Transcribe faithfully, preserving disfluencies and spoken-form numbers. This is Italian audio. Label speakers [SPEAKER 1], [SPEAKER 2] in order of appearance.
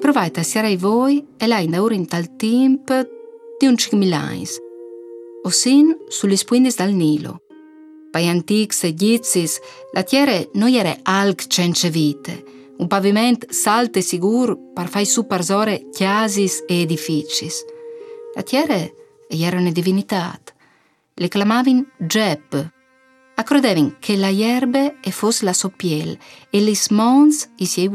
[SPEAKER 1] provai a siarai voi e là in ora in tal tempo di un cinquemil'anni. Ossin sulle spuindis dal Nilo. Pai antics egizis, la tiere non era alc cence vite, un pavimento salt e sicuro per fai su parzore chiasis e edificis. La tiere era una divinità. Le clamavin Geb. A credevin che la ierbe e fosse la soppiel e lis mons i siei